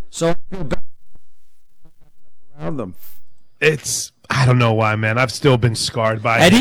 So I feel bad around them. I don't know why, man. I've still been scarred by And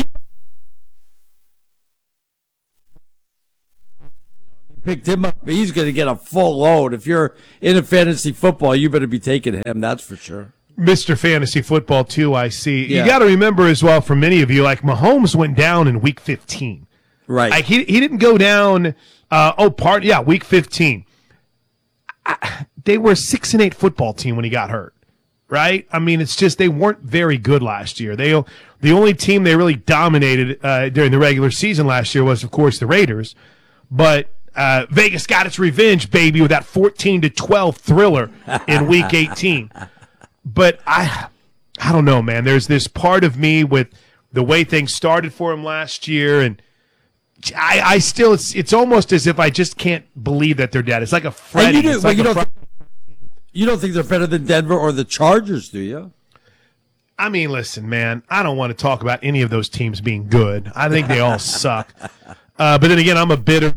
it. he picked him up. He's going to get a full load. If you're in a fantasy football, you better be taking him. That's for sure. Mr. Fantasy Football, too, I see. Yeah. You got to remember as well, for many of you, like Mahomes went down in Week 15. Right. Like he didn't go down, Week 15. They were a 6-8 football team when he got hurt, right? I mean, it's just they weren't very good last year. The only team they really dominated during the regular season last year was, of course, the Raiders. But Vegas got its revenge, baby, with that 14-12 thriller in Week 18. But I don't know, man. There's this part of me with the way things started for him last year, and I still, it's almost as if I just can't believe that they're dead. It's like a Freddy. You don't think they're better than Denver or the Chargers, do you? I mean, listen, man, I don't want to talk about any of those teams being good. I think they all suck. But then again, I'm a bitter.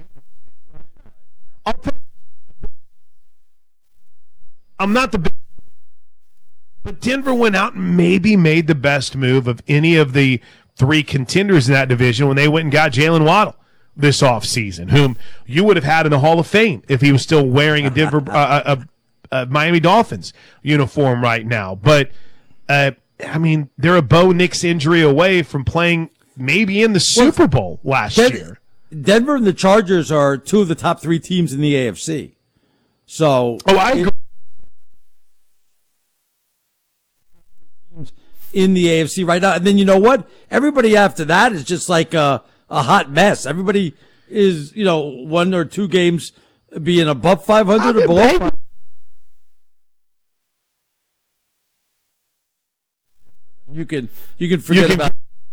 I'm not the. But Denver went out and maybe made the best move of any of the three contenders in that division when they went and got Jalen Waddle this offseason, whom you would have had in the Hall of Fame if he was still wearing a Denver Miami Dolphins uniform right now. But, I mean, they're a Bo Nix injury away from playing maybe in the Super Bowl last year. Denver and the Chargers are two of the top three teams in the AFC. So, I agree. In the AFC right now. And then you know what? Everybody after that is just like a hot mess. Everybody is, one or two games being above 500 or below. You can forget about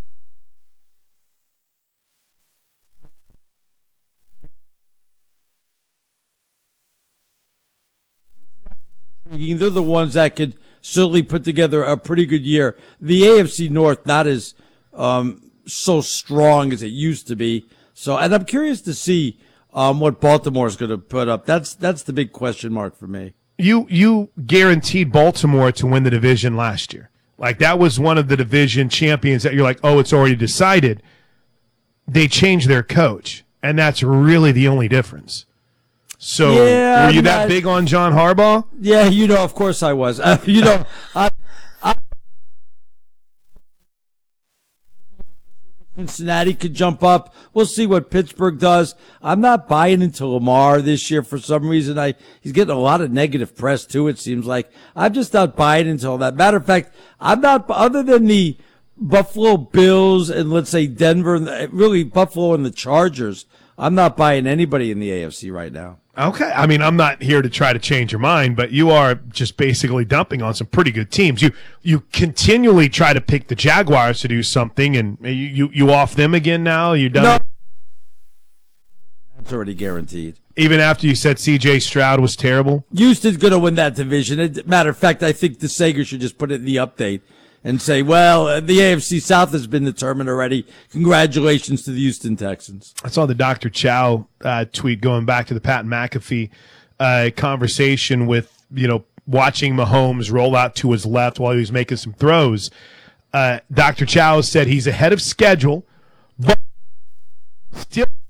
they're the ones that could certainly put together a pretty good year. The AFC North not as so strong as it used to be. So, and I'm curious to see what Baltimore is going to put up. That's the big question mark for me. You guaranteed Baltimore to win the division last year. Like, that was one of the division champions that you're like, oh, it's already decided. They changed their coach, and that's really the only difference. So, were you that big on John Harbaugh? Yeah, of course I was. Cincinnati could jump up. We'll see what Pittsburgh does. I'm not buying into Lamar this year for some reason. He's getting a lot of negative press too, it seems like. I'm just not buying into all that. Matter of fact, I'm not, other than the Buffalo Bills and let's say Denver, really Buffalo and the Chargers, I'm not buying anybody in the AFC right now. Okay. I mean, I'm not here to try to change your mind, but you are just basically dumping on some pretty good teams. You continually try to pick the Jaguars to do something, and you off them again now? You done? No. That's already guaranteed. Even after you said C.J. Stroud was terrible? Houston's going to win that division. Matter of fact, I think the Sager should just put it in the update and say, well, the AFC South has been determined already. Congratulations to the Houston Texans. I saw the Dr. Chow tweet going back to the Pat McAfee conversation with, watching Mahomes roll out to his left while he was making some throws. Dr. Chow said he's ahead of schedule, but still